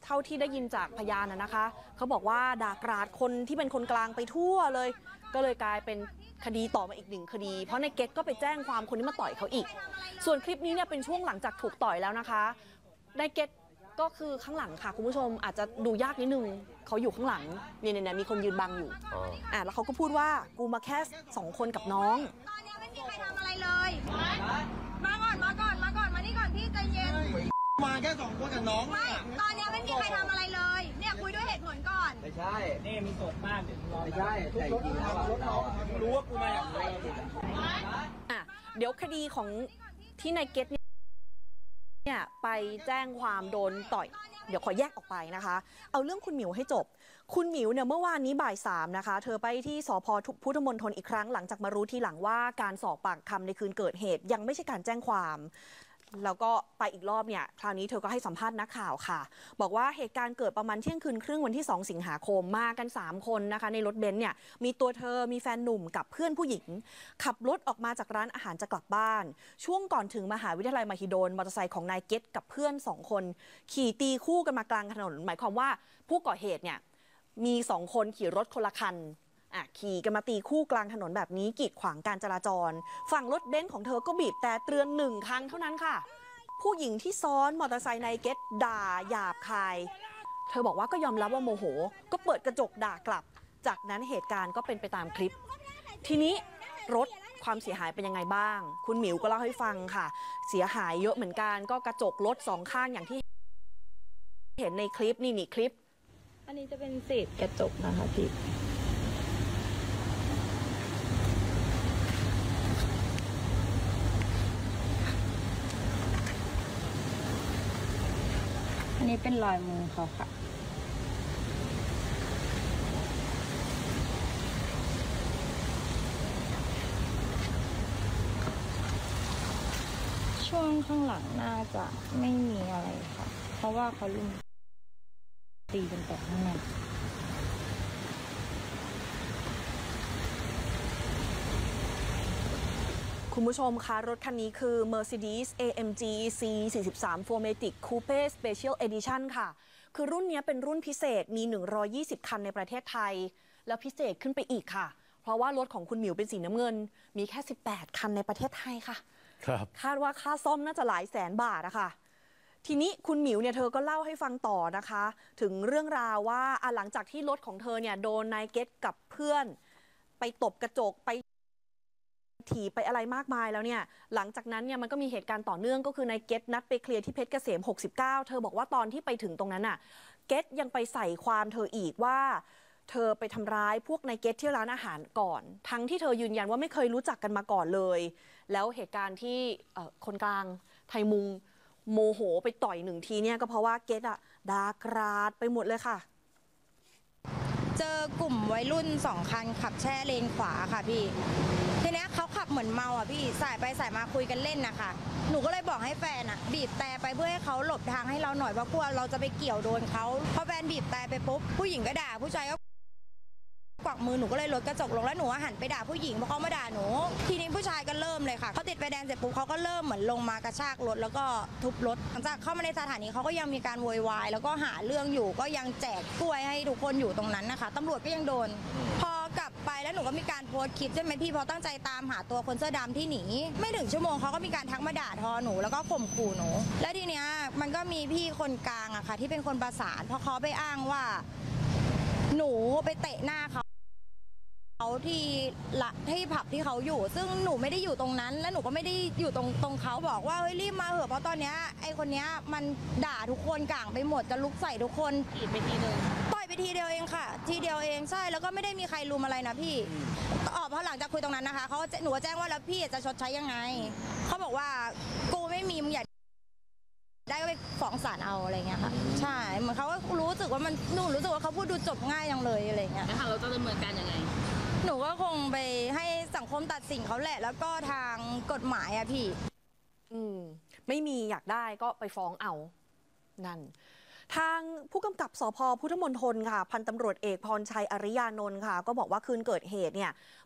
ท่าที่ได้ยินจากพยานนะคะเขาบอกว่าด่ากราดคนที่เป็นคนกลางไปทั่วเลยก็เลยกลายเป็นคดีต่อมาอีกหนึ่งคดีเพราะในเก็ตก็ไปแจ้งความคนที่มาต่อยเขาอีกส่วนคลิปนี้เนี่ยเป็นช่วงหลังจากถูกต่อยแล้วนะคะในเก็ตก็คือข้างหลังค่ะคุณผู้ชมอาจจะดูยากนิดนึงเขาอยู่ข้างหลังเนี่ยมีคนยืนบังอยู่แล้วเขาก็พูดว่ากูมาแค่2 คนกับน้องตอนนี้ไม่มีใครทำอะไรเลยมาก่อนมานี่ก่อนพี่ใจเย็นมาแค่2 คนกับน้องไม่ตอนนี้ไม่มีใครทำอะไรเลยเนี่ยคุยด้วยเหตุผลก่อนไม่ใช่นี่มีสดมากเดี๋ยวรอไม่ใช่แต่จริงแล้วเรารู้ว่ากูมาอย่างไรเดี๋ยวคดีของที่นายเก็ตเนี่ยไปแจ้งความโดนต่อยเดี๋ยวขอแยกออกไปนะคะเอาเรื่องคุณหมิวให้จบคุณหมิวเนี่ยเมื่อวานนี้บ่าย 3นะคะเธอไปที่สภ.พุทธมณฑลอีกครั้งหลังจากมารู้ทีหลังว่าการสอบปากคำในคืนเกิดเหตุยังไม่ใช่การแจ้งความแล้วก็ไปอีกรอบเนี่ยคราวนี้เธอก็ให้สัมภาษณ์นักข่าวค่ะบอกว่าเหตุการณ์เกิดประมาณเที่ยงคืนครึ่งวันที่2 สิงหาคมมากัน3 คนนะคะในรถเบนซ์เนี่ยมีตัวเธอมีแฟนหนุ่มกับเพื่อนผู้หญิงขับรถออกมาจากร้านอาหารจะกลับบ้านช่วงก่อนถึงมหาวิทยาลัยมหิดลมอเตอร์ไซค์ของนายเก็ตกับเพื่อน2 คนขี่ตีคู่กันมากลางถนนหมายความว่าผู้ก่อเหตุเนี่ยมี2 คนขี่รถคนละคันขี่กันมาตีคู่กลางถนนแบบนี้กีดขวางการจราจรฝั่งรถเบนซ์ของเธอก็บีบแต่เตือน1 ครั้งเท่านั้นค่ะผู้หญิงที่ซ้อนมอเตอร์ไซค์นายเก็ตด่าหยาบคายเธอบอกว่าก็ยอมรับว่าโมโหก็เปิดกระจกด่ากลับจากนั้นเหตุการณ์ก็เป็นไปตามคลิปทีนี้รถความเสียหายเป็นยังไงบ้างคุณหมิวก็เล่าให้ฟังค่ะเสียหายเยอะเหมือนกันก็กระจกรถ2 ข้างอย่างที่เห็นในคลิปนี่คลิปอันนี้จะเป็นเศษกระจกนะคะพี่อันนี้เป็นรอยมือเขาค่ะช่วงข้างหลังน่าจะไม่มีอะไรค่ะเพราะว่าเขาลุมตีกันแต่ข้างในคุณผู้ชมคะรถคันนี้คือ Mercedes-AMG C43 4MATIC Coupe Special Edition ค่ะคือรุ่นนี้เป็นรุ่นพิเศษมี120 คันในประเทศไทยแล้วพิเศษขึ้นไปอีกค่ะเพราะว่ารถของคุณหมิวเป็นสีน้ำเงินมีแค่18 คันในประเทศไทยค่ะครับคาดว่าค่าซ่อมน่าจะหลายแสนบาทอะค่ะทีนี้คุณหมิวเนี่ยเธอก็เล่าให้ฟังต่อนะคะถึงเรื่องราวว่าหลังจากที่รถของเธอเนี่ยโดนนายเก็ตกับเพื่อนไปตบกระจกไปถีบไปอะไรมากมายแล้วเนี่ยหลังจากนั้นเนี่ยมันก็มีเหตุการณ์ต่อเนื่องก็คือนายเก็ตนัดไปเคลียร์ที่เพชรเกษม69เธอบอกว่าตอนที่ไปถึงตรงนั้นน่ะเก็ตยังไปใส่ความเธออีกว่าเธอไปทำร้ายพวกนายเก็ตที่ร้านอาหารก่อนทั้งที่เธอยืนยันว่าไม่เคยรู้จักกันมาก่อนเลยแล้วเหตุการณ์ที่คนกลางไทยมุงโมโหไปต่อย1 ทีเนี่ยก็เพราะว่าเก็ตด่ากราดไปหมดเลยค่ะเจอกลุ่มวัยรุ่น2 คันขับแช่เลนขวาค่ะพี่ทีนี้เขาขับเหมือนเมาพี่สายไปสายมาคุยกันเล่นนะคะหนูก็เลยบอกให้แฟนบีบแต่ไปเพื่อให้เขาหลบทางให้เราหน่อยเพราะกลัวเราจะไปเกี่ยวโดนเขาพอแฟนบีบแต่ไปปุ๊บผู้หญิงก็ด่าผู้ชายก็กวักมือหนูก็เลยลดกระจกลงแล้วหนูหันไปด่าผู้หญิงเพราะเขามาด่าหนูทีนี้ผู้ชายก็เริ่มเลยค่ะเขาติดไฟแดงเสร็จปุ๊บเขาก็เริ่มเหมือนลงมากระชากรถแล้วก็ทุบรถหลังจากเข้ามาในสถานีเขาก็ยังมีการโวยวายแล้วก็หาเรื่องอยู่ก็ยังแจกกล้วยให้ทุกคนอยู่ตรงนั้นนะคะตำรวจก็ยังโดนพอกลับไปแล้วหนูก็มีการโพสต์คลิปใช่ไหมพี่พอตั้งใจตามหาตัวคนเสื้อดำที่หนีไม่ถึงชั่วโมงเขาก็มีการทักมาด่าทอหนูแล้วก็ข่มขู่หนูและทีเนี้ยมันก็มีพี่คนกลางอะค่ะที่เป็นคนประสานเพราะเขาไปอ้างว่าหนูไปเตะหน้าเขาที่ผับที่เขาอยู่ซึ่งหนูไม่ได้อยู่ตรงนั้นและหนูก็ไม่ได้อยู่ตรงเขาบอกว่าเฮ้ยรีบมาเถอะเพราะตอนนี้ไอคนนี้มันด่าทุกคนก่างไปหมดจะลุกใส่ทุกคนอีกไปทีนึงต่อยไปทีเดียวเองค่ะทีเดียวเองใช่แล้วก็ไม่ได้มีใครรุมอะไรนะพี่พอหลังจากคุยตรงนั้นนะคะหนูแจ้งว่าแล้วพี่จะชดใช้ยังไงเขาบอกว่ากูไม่มีมึงอยากได้ก็ไปฟ้องศาลเอาอะไรเงี้ยค่ะใช่เหมือนเขาก็รู้สึกว่าหนูรู้สึกว่าเขาพูดดูจบง่ายยังเลยอะไรเงี้ยแล้วเราจะดำเนินการยังไงหนูก็คงไปให้สังคมตัดสินเขาแหละแล้วก็ทางกฎหมายพี่ไม่มีอยากได้ก็ไปฟ้องเอานั่นทางผู้กำกับสภ.พุทธมณฑลค่ะพันตำรวจเอกพรชัยอริยานนท์ค่ะก็บอกว่าคืนเกิดเหตุเนี่ย